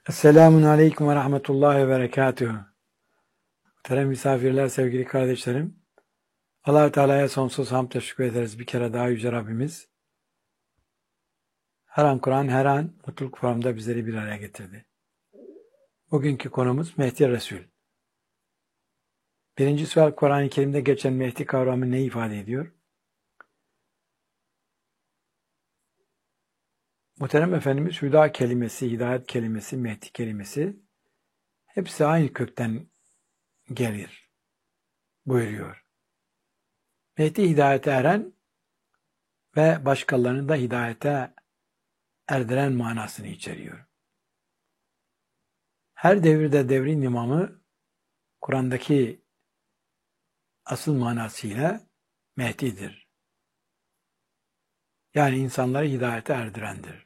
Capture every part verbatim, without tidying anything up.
Esselamun Aleyküm ve Rahmetullahi ve Berekatuhu. Muhterem misafirler, sevgili kardeşlerim. Allah-u Teala'ya sonsuz hamd ve şükür ederiz bir kere daha Yüce Rabbimiz. Her an Kur'an, her an mutluluk formunda bizleri bir araya getirdi. Bugünkü konumuz Mehdi Resul. Birinci sual, Kur'an-ı Kerim'de geçen Mehdi kavramı ne ifade ediyor? Muhterem Efendimiz, Hüda kelimesi, hidayet kelimesi, Mehdi kelimesi hepsi aynı kökten gelir buyuruyor. Mehdi hidayete eren ve başkalarını da hidayete erdiren manasını içeriyor. Her devirde devrin imamı Kur'an'daki asıl manasıyla Mehdi'dir. Yani insanları hidayete erdirendir.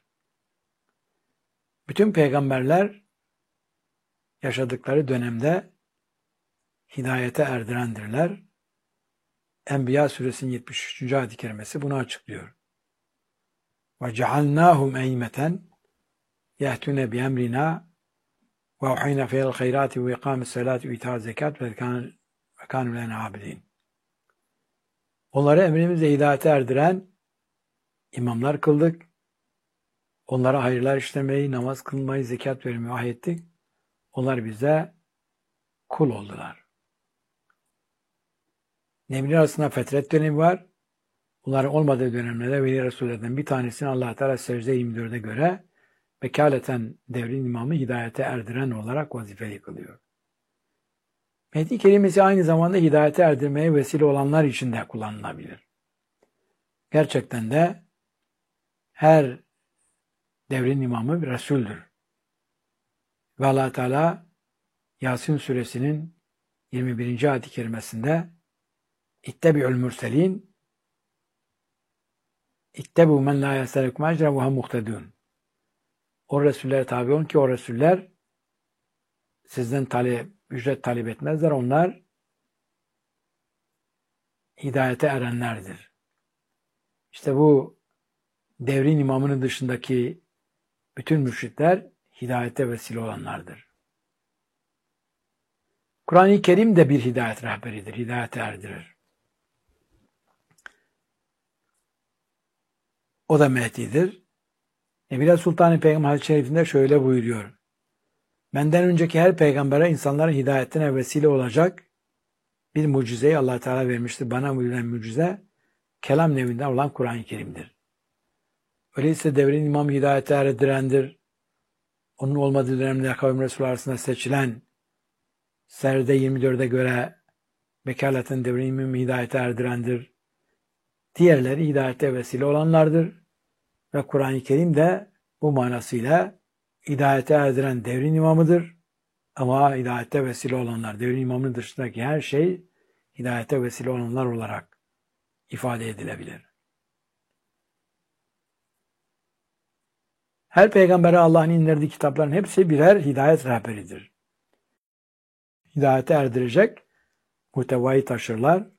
Bütün peygamberler yaşadıkları dönemde hidayete erdirendirler. Enbiya suresinin yetmiş üçüncü ayet-i kerimesi bunu açıklıyor. وَجَعَلْنَاهُمْ اَيْمَةً يَهْتُونَ بِأَمْرِنَا وَاُحِينَ فِيهِ الْخَيْرَاتِ وَاِقَامِ الصَّلَاةِ وَاِيتَاءِ الزَّكَاةِ وَكَانُوا لَنَا عَابِدِينَ. Onları emrimizle hidayete erdiren imamlar kıldık. Onlara hayırlar işlemeyi, namaz kılmayı, zekat vermeyi vahyettik. Onlar bize kul oldular. Nebiler arasında fetret dönemi var. Bunların olmadığı dönemlerde Veli Resullerden bir tanesini Allah Teala Secde yirmi dörde göre vekaleten devrin imamı hidayete erdiren olarak vazifeli kılıyor. Mehdi kelimesi aynı zamanda hidayete erdirmeye vesile olanlar için de kullanılabilir. Gerçekten de her devrin imamı bir Resul'dür. Ve Allah Teala Yasin suresinin yirmi birinci ayet-i kerimesinde İttebi'ül mürselin İttebu men la yeselekum ecre ve hum muhtedun. O Resullere tabi olun ki o Resuller sizden talep, ücret talep etmezler. Onlar hidayete erenlerdir. İşte bu devrin imamının dışındaki bütün mürşitler hidayete vesile olanlardır. Kur'an-ı Kerim de bir hidayet rehberidir, hidayete erdirir. O da Mehdi'dir. Nebiler Sultan-ı Peygamber hadis-i şerifinde şöyle buyuruyor. Benden önceki her peygambere insanların hidayetine vesile olacak bir mucizeyi Allah Teala vermiştir. Bana verilen mucize kelam nevinden olan Kur'an-ı Kerim'dir. Öyleyse devrin imamı hidayete erdirendir. Onun olmadığı dönemde kavim Resulü arasında seçilen Serde yirmi dörde göre vekaleten devrin imamı hidayete erdirendir. Diğerleri hidayete vesile olanlardır. Ve Kur'an-ı Kerim de bu manasıyla hidayete erdiren devrin imamıdır. Ama hidayete vesile olanlar, devrin imamının dışındaki her şey hidayete vesile olanlar olarak ifade edilebilir. Her peygambere Allah'ın indirdiği kitapların hepsi birer hidayet rehberidir. Hidayete erdirecek muhtevayı taşırlar.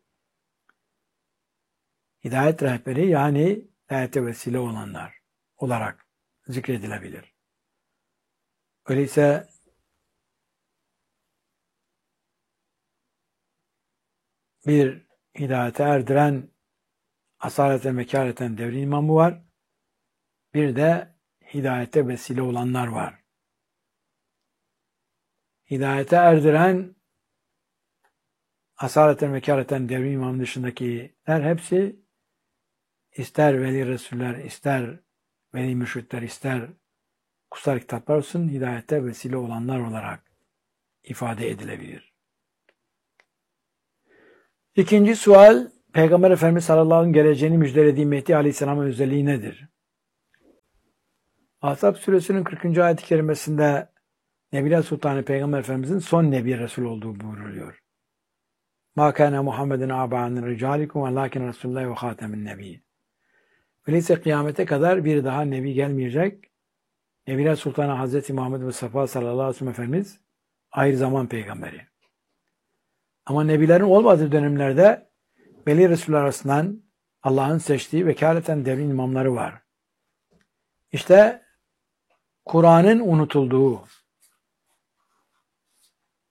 Hidayet rehberi yani hidayete vesile olanlar olarak zikredilebilir. Öyleyse bir hidayete erdiren asaleten vekaleten devrin imamı var. Bir de hidayete vesile olanlar var. Hidayete erdiren asaleten vekaleten devrin imamı dışındakiler hepsi ister veli resuller, ister veli mürşitler, ister kutsal kitaplar olsun hidayete vesile olanlar olarak ifade edilebilir. İkinci sual, Peygamber Efendimiz sallallahu aleyhi ve sellem geleceğini müjdelediği Mehdi aleyhisselamın özelliği nedir? Ahzab suresinin kırkıncı ayet-i kerimesinde Nebiler Sultanı Peygamber Efendimizin son Nebi Resul olduğu buyruluyor. مَا كَانَ مُحَمَّدٍ عَبَانٍ رِجَالِكُمْ وَلَاكِنْ رَسُولُ اللّٰهِ وَخَاتَمِ النَّبِيِّ. Öyleyse kıyamete kadar bir daha Nebi gelmeyecek. Nebiler Sultanı Hazreti Muhammed Mustafa sallallahu aleyhi ve sellem Efendimiz ahir zaman peygamberi. Ama Nebilerin olmadığı dönemlerde Veli Resuller arasından Allah'ın seçtiği vekaleten devrin imamları var. İşte Kur'an'ın unutulduğu,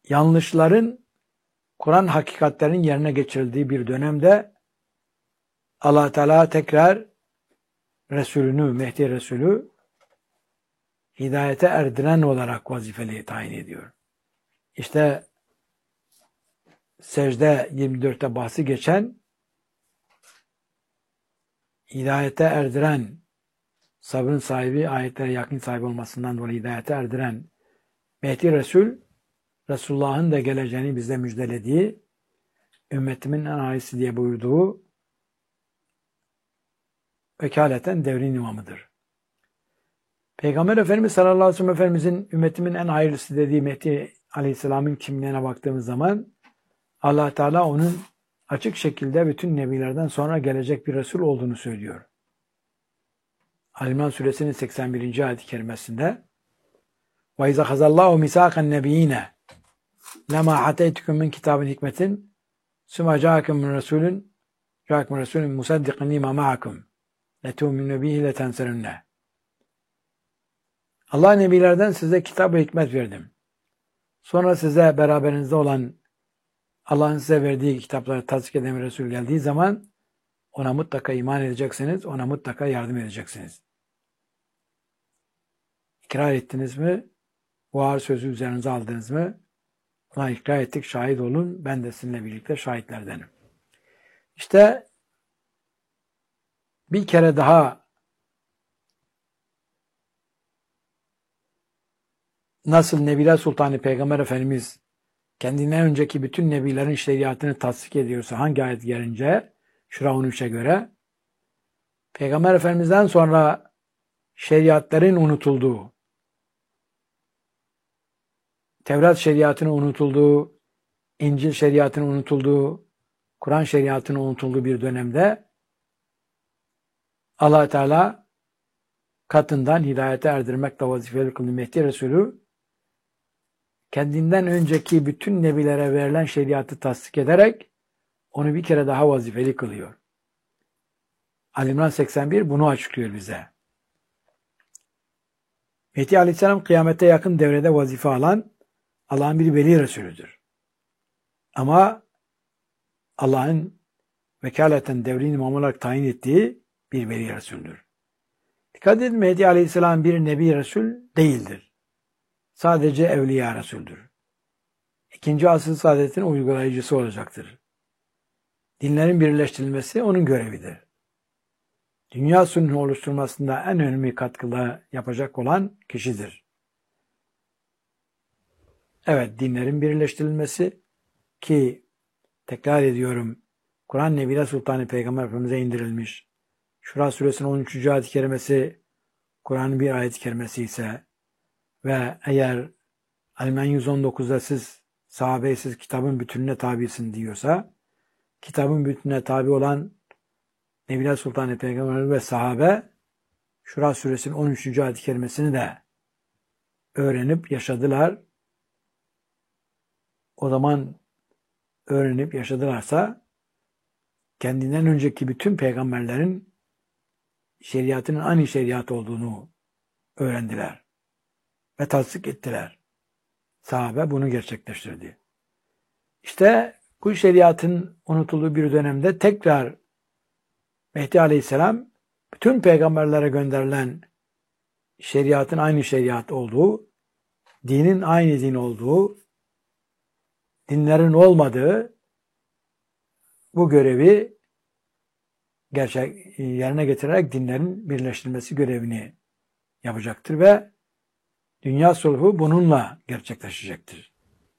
yanlışların Kur'an hakikatlerinin yerine geçirildiği bir dönemde Allah Teala tekrar Resulünü, Mehdi Resulü hidayete erdiren olarak vazifeli tayin ediyor. İşte secde yirmi dörtte bahsi geçen hidayete erdiren, sabrın sahibi, ayetlere yakın sahibi olmasından dolayı hidayete erdiren Mehdi Resul, Resulullah'ın da geleceğini bize müjdelediği, ümmetimin en hayırlısı diye buyurduğu vekaleten devrin imamıdır. Peygamber Efendimiz sallallahu aleyhi ve sellem Efendimizin ümmetimin en hayırlısı dediği Mehdi Aleyhisselam'ın kimliğine baktığımız zaman Allah Teala onun açık şekilde bütün nebilerden sonra gelecek bir Resul olduğunu söylüyor. Ali İmran suresinin seksen birinci ayet-i kerimesinde وَاِذَا خَزَ اللّٰهُ مِسَاقَ النَّبِيِّينَ لَمَا عَتَيْتُكُمْ مِنْ كِتَابٍ حِكْمَةٍ ثُمَّ جَاءَكُمْ مِنْ رَسُولٍ جَاءَكُمْ رَسُولٍ مُصَدِّقًا لِمَا مَعَكُمْ لَتُؤْمِنُوا بِهِ لَتَنْصُرُنَّهُ. Allah nebilerden size kitap ve hikmet verdim. Sonra size beraberinizde olan Allah'ın size verdiği kitapları tasdik eden bir Resul geldiği zaman ona mutlaka iman edeceksiniz, ona mutlaka yardım edeceksiniz. İkrar ettiniz mi? Bu ağır sözü üzerinize aldınız mı? Ona ikrar ettik, şahit olun. Ben de sizinle birlikte şahitlerdenim. İşte bir kere daha nasıl Nebiler Sultanı Peygamber Efendimiz kendinden önceki bütün nebilerin şeriatını tasdik ediyorsa hangi ayet gelince Şura on üçe göre Peygamber Efendimiz'den sonra şeriatların unutulduğu, Tevrat şeriatının unutulduğu, İncil şeriatının unutulduğu, Kur'an şeriatının unutulduğu bir dönemde Allah Teala katından hidayete erdirmekle vazifeli kıldığı Mehdi Resulü kendinden önceki bütün nebilere verilen şeriatı tasdik ederek onu bir kere daha vazifeli kılıyor. Ali İmran seksen bir bunu açıklıyor bize. Mehdi Aleyhisselam kıyamete yakın devrede vazife alan Allah'ın bir veli Resulüdür. Ama Allah'ın vekaleten devrin imam olarak tayin ettiği bir veli Resulüdür. Dikkat edin, Mehdi Aleyhisselam bir nebi Resul değildir. Sadece evliya Resul'dür. İkinci asıl saadetin uygulayıcısı olacaktır. Dinlerin birleştirilmesi onun görevidir. Dünya sulhünü oluşturmasında en önemli katkıda yapacak olan kişidir. Evet, dinlerin birleştirilmesi ki tekrar ediyorum Kur'an Nebiler Sultanı Peygamber Efendimiz'e indirilmiş. Şura suresinin on üçüncü ayet-i kerimesi Kur'an'ın bir ayet-i kerimesi ise ve eğer Al-İmran yüz on dokuzda siz sahabe siz kitabın bütününe tabisin diyorsa kitabın bütününe tabi olan Nebiler Sultanı Peygamber ve sahabe Şura suresinin on üçüncü ayet-i kerimesini de öğrenip yaşadılar. O zaman öğrenip yaşadılarsa kendinden önceki bütün peygamberlerin şeriatının aynı şeriat olduğunu öğrendiler ve tasdik ettiler. Sahabe bunu gerçekleştirdi. İşte bu şeriatın unutulduğu bir dönemde tekrar Mehdi Aleyhisselam bütün peygamberlere gönderilen şeriatın aynı şeriat olduğu, dinin aynı din olduğu, dinlerin olmadığı bu görevi gerçek yerine getirerek dinlerin birleştirilmesi görevini yapacaktır ve dünya sulhu bununla gerçekleşecektir.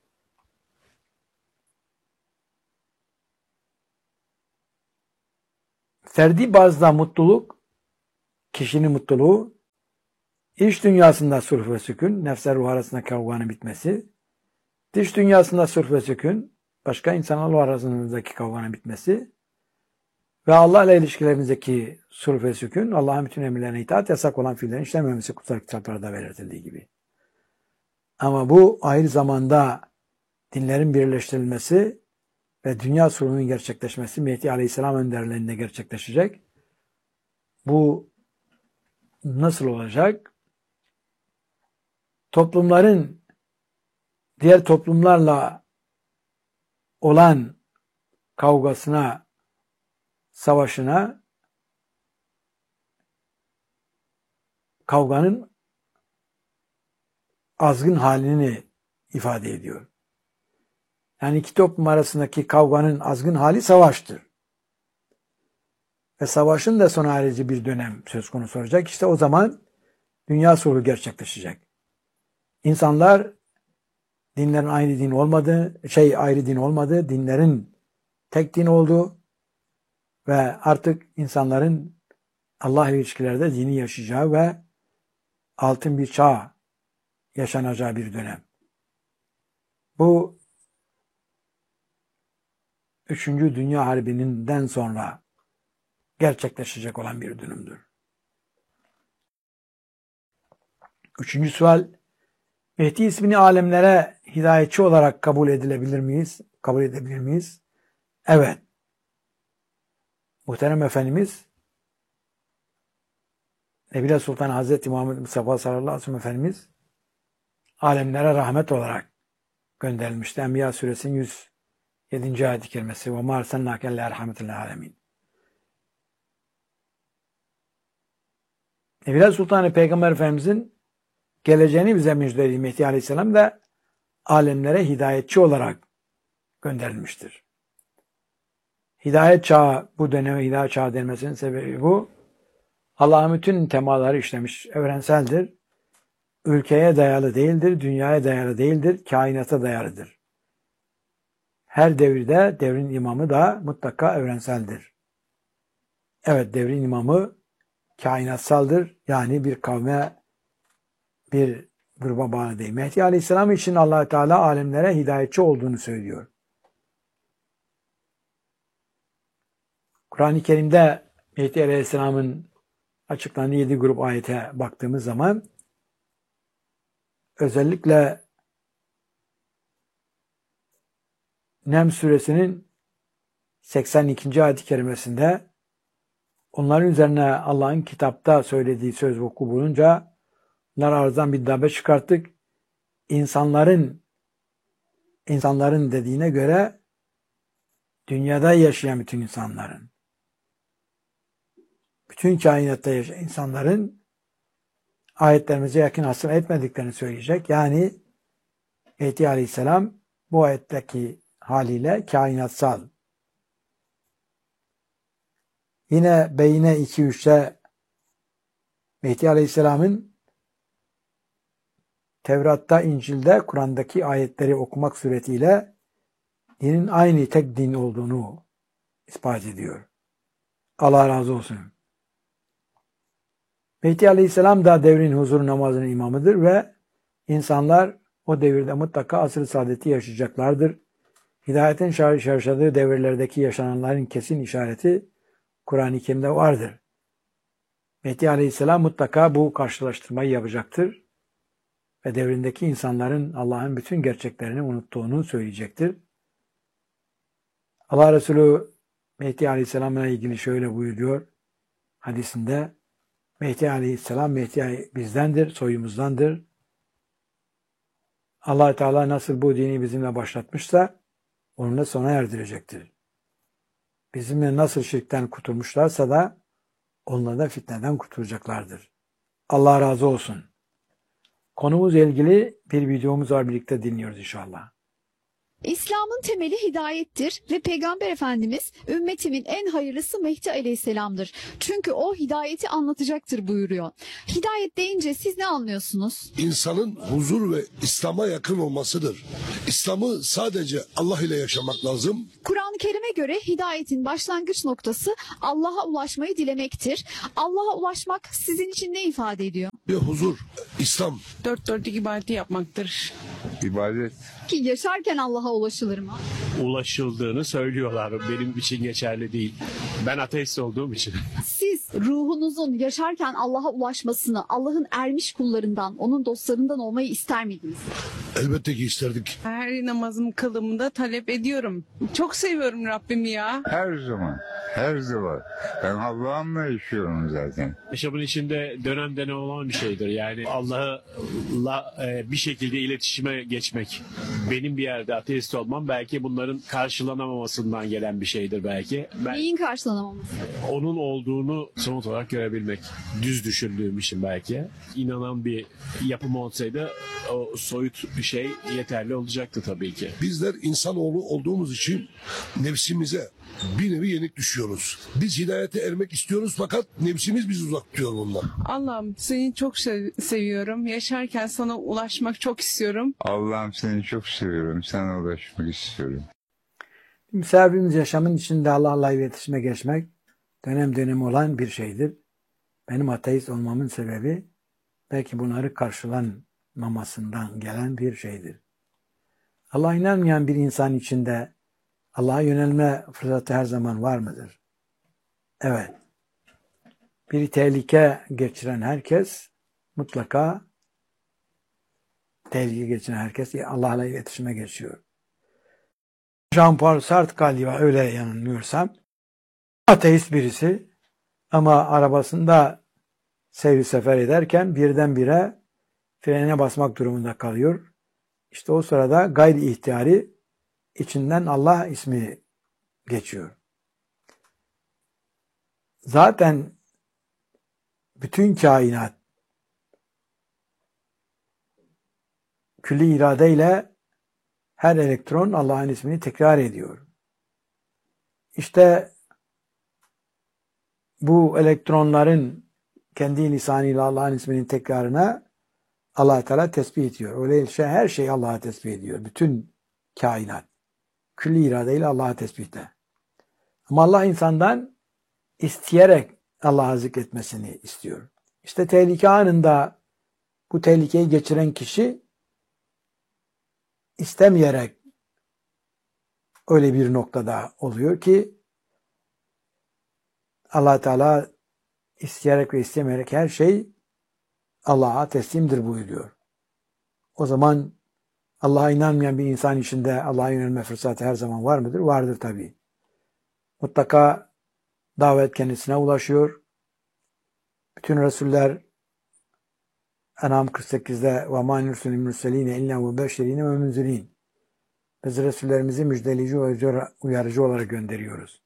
Ferdi bazda mutluluk, kişinin mutluluğu, iç dünyasında sulh ve sükun, nefsler ruh arasında kavganın bitmesi, dış dünyasında sulh ve sükun, başka insanlarla arasındaki kavganın bitmesi ve Allah ile ilişkilerimizdeki sulh ve sükun, Allah'ın bütün emirlerine itaat, yasak olan fiillerin işlememesi kutsal kitaplarda belirtildiği gibi. Ama bu aynı zamanda dinlerin birleştirilmesi ve dünya sulhunun gerçekleşmesi Mehdi Aleyhisselam önderliğinde gerçekleşecek. Bu nasıl olacak? Toplumların diğer toplumlarla olan kavgasına, savaşına, kavganın azgın halini ifade ediyor. Yani iki toplum arasındaki kavganın azgın hali savaştır. Ve savaşın da sona erici bir dönem söz konusu olacak. İşte o zaman dünya sulhu gerçekleşecek. İnsanlar dinlerin aynı din olmadığı, şey ayrı din olmadığı, dinlerin tek din olduğu ve artık insanların Allah ilişkilerde dini yaşayacağı ve altın bir çağ yaşanacağı bir dönem. Bu Üçüncü Dünya Harbi'nden sonra gerçekleşecek olan bir dönümdür. Üçüncü sual, Mehdi ismini alemlere hidayetçi olarak kabul edilebilir miyiz? Kabul edebilir miyiz? Evet. Muhterem Efendimiz Nebile Sultan Hazreti Muhammed Mustafa sallallahu aleyhi ve sellem Efendimiz alemlere rahmet olarak gönderilmişti. Enbiya suresinin yüz yedinci ayet-i kerimesi. Ve ma arsalnake illa rahmeten lil alemin. Nebile Sultan Peygamber Efendimizin geleceğini bize müjdelediği Mehdi Aleyhisselam da alemlere hidayetçi olarak gönderilmiştir. Hidayet çağı, bu döneme hidayet çağı denmesinin sebebi bu. Allah'ın bütün temaları işlemiş, evrenseldir. Ülkeye dayalı değildir, dünyaya dayalı değildir, kainata dayalıdır. Her devirde devrin imamı da mutlaka evrenseldir. Evet, devrin imamı kainatsaldır. Yani bir kavme, bir gruba bağlı değil. Mehdi Aleyhisselam için Allah Teala alemlere hidayetçi olduğunu söylüyor. Kur'an-ı Kerim'de Mehdi Aleyhisselam'ın açıklandığı yedi grup ayete baktığımız zaman özellikle Nem suresinin seksen ikinci ayet-i kerimesinde onların üzerine Allah'ın kitapta söylediği söz vuku bulunca bunlar aradan bir dabe çıkarttık. İnsanların insanların dediğine göre dünyada yaşayan bütün insanların, bütün kainatta yaşayan insanların ayetlerimize yakın hasım etmediklerini söyleyecek. Yani Mehdi Aleyhisselam bu ayetteki haliyle kainatsal. Yine Beyne iki üçte Mehdi Aleyhisselam'ın Tevrat'ta, İncil'de, Kur'an'daki ayetleri okumak suretiyle dinin aynı tek din olduğunu ispat ediyor. Allah razı olsun. Mehdi Aleyhisselam da devrin huzur namazının imamıdır ve insanlar o devirde mutlaka asr-ı saadeti yaşayacaklardır. Hidayetin şarşadığı devirlerdeki yaşananların kesin işareti Kur'an-ı Kerim'de vardır. Mehdi Aleyhisselam mutlaka bu karşılaştırmayı yapacaktır ve devrindeki insanların Allah'ın bütün gerçeklerini unuttuğunu söyleyecektir. Allah Resulü Mehdi Aleyhisselam'la ilgili şöyle buyuruyor hadisinde: Mehdi Aleyhisselam Mehdi bizdendir, soyumuzdandır. Allah Teala nasıl bu dini bizimle başlatmışsa onunla sona erdirecektir. Bizimle nasıl şirkten kurtulmuşlarsa da onunla da fitneden kurtulacaklardır. Allah razı olsun. Konumuzla ilgili bir videomuz var, birlikte dinliyoruz inşallah. İslam'ın temeli hidayettir ve Peygamber Efendimiz ümmetimin en hayırlısı Mehdi Aleyhisselam'dır. Çünkü o hidayeti anlatacaktır buyuruyor. Hidayet deyince siz ne anlıyorsunuz? İnsanın huzur ve İslam'a yakın olmasıdır. İslam'ı sadece Allah ile yaşamak lazım. Kur'an-ı Kerim'e göre hidayetin başlangıç noktası Allah'a ulaşmayı dilemektir. Allah'a ulaşmak sizin için ne ifade ediyor? Bir huzur, İslam. Dört dörtlük ibadeti yapmaktır. İbadet. Ki yaşarken Allah'a ulaşılır mı? Ulaşıldığını söylüyorlar. Benim için geçerli değil. Ben ateist olduğum için. Siz ruhunu çocuğunuzun yaşarken Allah'a ulaşmasını, Allah'ın ermiş kullarından, onun dostlarından olmayı ister miydiniz? Elbette ki isterdik. Her namazım kılımda talep ediyorum. Çok seviyorum Rabbimi ya. Her zaman, her zaman. Ben Allah'ımla yaşıyorum zaten. Yaşamın içinde dönem dönem olan bir şeydir. Yani Allah'la e, bir şekilde iletişime geçmek. Benim bir yerde ateist olmam belki bunların karşılanamamasından gelen bir şeydir belki. Ben Neyin karşılanamaması? onun olduğunu somut olarak görebilmek. Düz düşündüğüm için belki. İnanan bir yapım olsaydı o soyut bir şey yeterli olacaktı tabii ki. Bizler insanoğlu olduğumuz için nefsimize bir nevi yenik düşüyoruz. Biz hidayete ermek istiyoruz fakat nefsimiz bizi uzak tutuyor bundan. Allah'ım seni çok sev- seviyorum. Yaşarken sana ulaşmak çok istiyorum. Allah'ım seni çok seviyorum. Sana ulaşmak istiyorum. Misafirimiz yaşamın içinde Allah'la iletişime geçmek dönem dönem olan bir şeydir. Benim ateist olmamın sebebi belki bunları karşılanmamasından gelen bir şeydir. Allah'a inanmayan bir insan içinde Allah'a yönelme fırsatı her zaman var mıdır? Evet. Bir tehlike geçiren herkes mutlaka tehlike geçiren herkes Allah'la iletişime geçiyor. Jean-Paul Sartre galiba öyle yanılmıyorsam ateist birisi ama arabasında seyir sefer ederken birdenbire frene basmak durumunda kalıyor. İşte o sırada gayri ihtiyari içinden Allah ismi geçiyor. Zaten bütün kainat külli iradeyle her elektron Allah'ın ismini tekrar ediyor. İşte bu elektronların kendi lisanıyla Allah'ın isminin tekrarına Allah Teala tesbih ediyor. Öyleyse her şey Allah'a tesbih ediyor. Bütün kainat. Külli iradeyle Allah'a tesbihte. Ama Allah insandan isteyerek Allah'a zikretmesini istiyor. İşte tehlike anında bu tehlikeyi geçiren kişi istemeyerek öyle bir noktada oluyor ki Allah Teala isteyerek ve istemeyerek her şey Allah'a teslimdir buyuruyor. O zaman Allah'a inanmayan bir insan içinde Allah'a yönelme fırsatı her zaman var mıdır? Vardır tabii. Mutlaka davet kendisine ulaşıyor. Bütün Resuller En'am kırk sekizde وَمَا نُرْسُلِ الْمُرْسَلِينَ اِلَّا وَبَشِّرِينَ وَمُنْزِرِينَ Biz Resullerimizi müjdeleyici ve uyarıcı olarak gönderiyoruz.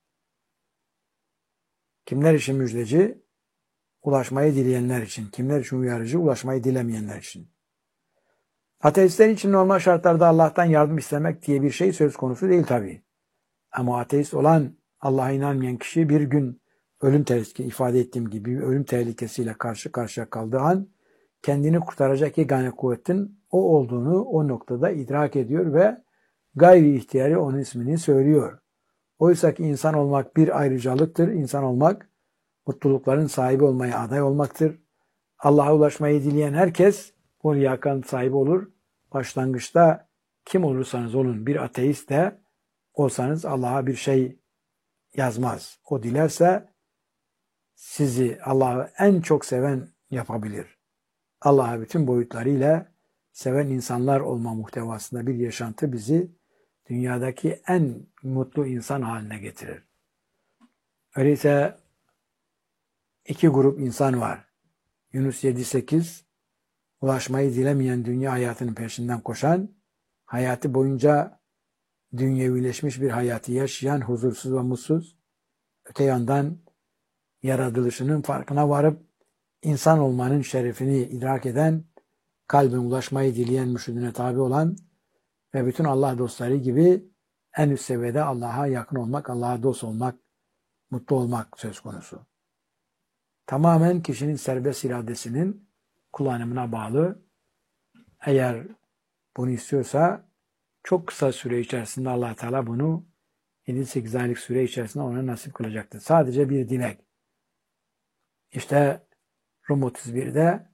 Kimler için müjdeci? Ulaşmayı dileyenler için. Kimler için uyarıcı? Ulaşmayı dilemeyenler için. Ateistler için normal şartlarda Allah'tan yardım istemek diye bir şey söz konusu değil tabii. Ama ateist olan Allah'a inanmayan kişi bir gün ölüm tehlikesi, ifade ettiğim gibi ölüm tehlikesiyle karşı karşıya kaldığı an kendini kurtaracak yegane kuvvetin o olduğunu o noktada idrak ediyor ve gayri ihtiyari onun ismini söylüyor. Oysa ki insan olmak bir ayrıcalıktır. İnsan olmak mutlulukların sahibi olmaya aday olmaktır. Allah'a ulaşmayı dileyen herkes bu liyakan sahibi olur. Başlangıçta kim olursanız olun bir ateist de olsanız Allah'a bir şey yazmaz. O dilerse sizi Allah'ı en çok seven yapabilir. Allah'ı bütün boyutlarıyla seven insanlar olma muhtevasında bir yaşantı bizi dünyadaki en mutlu insan haline getirir. Öyleyse iki grup insan var. Yunus yedi sekiz ulaşmayı dilemeyen dünya hayatının peşinden koşan, hayatı boyunca dünyevileşmiş bir hayatı yaşayan huzursuz ve mutsuz, öte yandan yaratılışının farkına varıp insan olmanın şerefini idrak eden, kalbin ulaşmayı dileyen mürşidine tabi olan ve bütün Allah dostları gibi en üst seviyede Allah'a yakın olmak, Allah'a dost olmak, mutlu olmak söz konusu. Tamamen kişinin serbest iradesinin kullanımına bağlı. Eğer bunu istiyorsa çok kısa süre içerisinde Allah Teala bunu yedi sekiz aylık süre içerisinde ona nasip kılacaktır. Sadece bir dilek. İşte Rum otuz birde